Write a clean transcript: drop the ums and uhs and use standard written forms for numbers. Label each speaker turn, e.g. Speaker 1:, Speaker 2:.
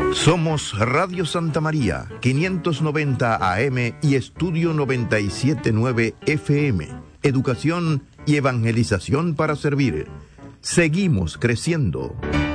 Speaker 1: Somos Radio Santa María, 590 AM y Estudio 97.9 FM. Educación y evangelización para servir. Seguimos creciendo.